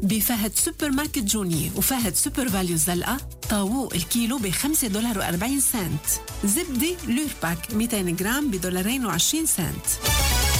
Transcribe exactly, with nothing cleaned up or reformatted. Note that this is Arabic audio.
بفهد سوبر ماركت جوني وفهد سوبر فاليو الزلقة طاووق الكيلو بخمسة دولار وأربعين سنت. زبدة لورباك مئتين جرام بدولارين وعشرين سنت.